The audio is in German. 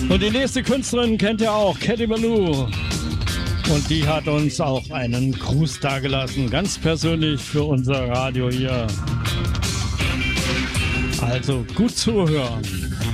Und die nächste Künstlerin kennt ihr auch, Cathy Baloo. Und die hat uns auch einen Gruß dagelassen, ganz persönlich für unser Radio hier. Also gut zuhören.